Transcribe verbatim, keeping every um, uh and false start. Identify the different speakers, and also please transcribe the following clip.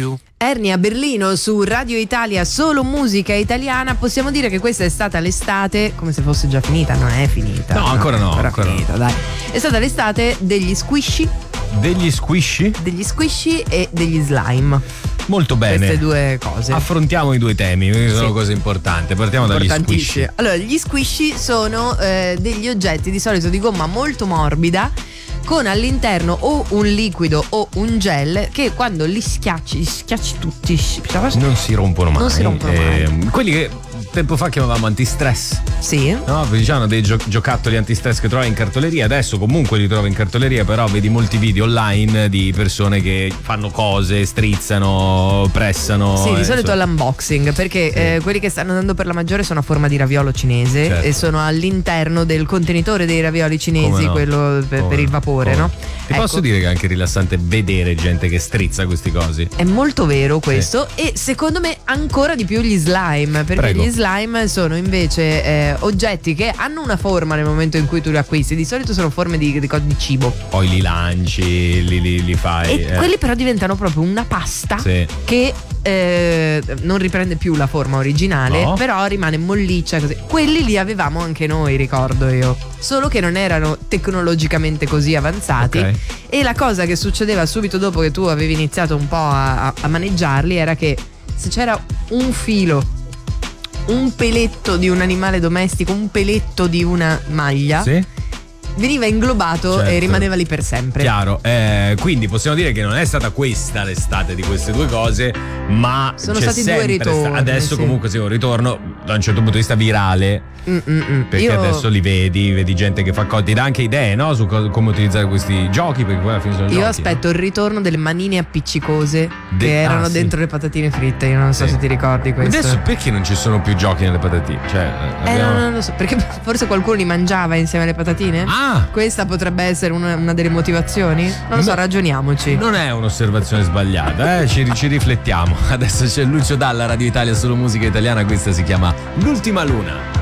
Speaker 1: you.
Speaker 2: Ernie a Berlino su Radio Italia, solo musica italiana. Possiamo dire che questa è stata l'estate, come se fosse già finita, non è finita.
Speaker 3: No, ancora no,
Speaker 2: ancora
Speaker 3: ancora
Speaker 2: finita,
Speaker 3: no.
Speaker 2: Dai. È stata l'estate degli squishy.
Speaker 3: Degli squishy?
Speaker 2: Degli squishy e degli slime.
Speaker 3: Molto bene.
Speaker 2: Queste due cose.
Speaker 3: Affrontiamo i due temi, perché sono
Speaker 2: Sì.
Speaker 3: cose importanti. Partiamo dagli squishy.
Speaker 2: Allora, gli squishy sono eh, degli oggetti di solito di gomma molto morbida, con all'interno o un liquido o un gel che quando li schiacci, li schiacci tutti,
Speaker 3: non si rompono mai.
Speaker 2: Non si rompono mai.
Speaker 3: Eh, quelli che tempo fa chiamavamo antistress.
Speaker 2: Sì.
Speaker 3: No, diciamo dei gio- giocattoli antistress che trovi in cartoleria. Adesso comunque li trovi in cartoleria, però vedi molti video online di persone che fanno cose, strizzano, pressano.
Speaker 2: Sì, di
Speaker 3: eh,
Speaker 2: solito
Speaker 3: so-
Speaker 2: all'unboxing, perché
Speaker 3: Sì.
Speaker 2: eh, quelli che stanno andando per la maggiore sono a forma di raviolo cinese,
Speaker 3: Certo.
Speaker 2: e sono all'interno del contenitore dei ravioli cinesi,
Speaker 3: Come no?
Speaker 2: quello per,
Speaker 3: Come
Speaker 2: per il
Speaker 3: no?
Speaker 2: vapore,
Speaker 3: Come?
Speaker 2: no?
Speaker 3: Ti
Speaker 2: Ecco.
Speaker 3: posso dire che è anche rilassante vedere gente che strizza questi cosi.
Speaker 2: È molto vero questo, e secondo me ancora di più gli slime, perché
Speaker 3: Prego.
Speaker 2: gli slime sono invece eh, oggetti che hanno una forma nel momento in cui tu li acquisti. Di solito sono forme di, di, co- di cibo,
Speaker 3: Poi li lanci, li, li, li fai.
Speaker 2: e
Speaker 3: eh.
Speaker 2: quelli però diventano proprio una pasta
Speaker 3: Sì.
Speaker 2: che eh, non riprende più la forma originale,
Speaker 3: No.
Speaker 2: però rimane molliccia così. Quelli li avevamo anche noi, ricordo io, solo che non erano tecnologicamente così avanzati.
Speaker 3: Ok.
Speaker 2: E la cosa che succedeva subito dopo che tu avevi iniziato un po' a, a maneggiarli era che se c'era un filo, un peletto di un animale domestico, un peletto di una maglia,
Speaker 3: Sì?
Speaker 2: veniva inglobato
Speaker 3: Certo.
Speaker 2: e rimaneva lì per sempre.
Speaker 3: Chiaro, eh, quindi possiamo dire che non è stata questa l'estate di queste due cose, ma
Speaker 2: Sono
Speaker 3: c'è
Speaker 2: stati due
Speaker 3: sempre
Speaker 2: ritorni,
Speaker 3: sta- adesso
Speaker 2: sì.
Speaker 3: comunque sì, un ritorno da un certo punto di vista virale,
Speaker 2: Mm, mm, mm.
Speaker 3: perché
Speaker 2: Io-
Speaker 3: adesso li vedi, vedi gente che fa co- ti dà anche idee, no? Su co- come utilizzare questi giochi, perché poi alla fine sono
Speaker 2: Io
Speaker 3: giochi.
Speaker 2: aspetto il ritorno delle manine appiccicose
Speaker 3: De-
Speaker 2: che erano
Speaker 3: ah, sì.
Speaker 2: dentro le patatine fritte. Io non so
Speaker 3: Sì.
Speaker 2: se ti ricordi
Speaker 3: Ma
Speaker 2: questo.
Speaker 3: adesso perché non ci sono più giochi nelle patatine? Cioè,
Speaker 2: Eh,
Speaker 3: abbiamo-
Speaker 2: no, non lo so, perché forse qualcuno li mangiava insieme alle patatine?
Speaker 3: Ah!
Speaker 2: Questa potrebbe essere una, una delle motivazioni? Non lo so,
Speaker 3: No.
Speaker 2: ragioniamoci.
Speaker 3: Non è un'osservazione sbagliata, eh? ci, ci riflettiamo. Adesso c'è Lucio Dalla, Radio Italia, solo musica italiana. Questa si chiama L'ultima luna.